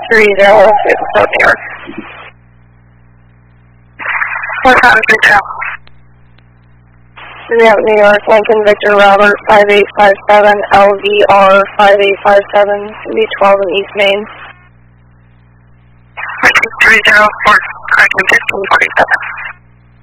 630, South New York. What time is it now? We have New York, Lincoln, Victor, Robert, 5857, LVR 5857, be 12 in East Main. 630, 4, correction, 1547.